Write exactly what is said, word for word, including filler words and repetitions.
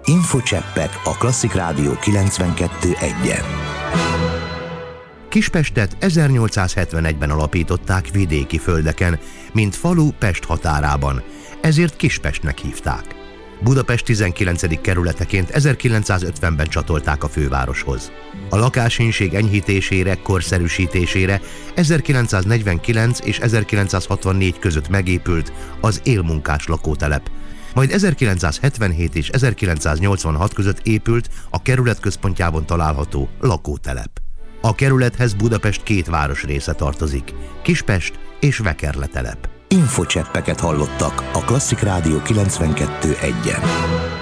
Infocseppek a Klasszik Rádió kilencvenkettő egyen. Kispestet ezernyolcszázhetvenegyben alapították vidéki földeken, mint falu Pest határában, ezért Kispestnek hívták. Budapest tizenkilencedik kerületeként ezerkilencszázötvenben csatolták a fővároshoz. A lakáshínség enyhítésére, korszerűsítésére ezerkilencszáznegyvenkilenc és ezerkilencszázhatvannégy között megépült az élmunkás lakótelep, majd ezerkilencszázhetvenhét és ezerkilencszáznyolcvanhat között épült a kerület központjában található lakótelep. A kerülethez Budapest két városrésze tartozik, Kispest és Vekerle telep. Infocseppeket hallottak a Klasszik Rádió kilencvenkettő egyen.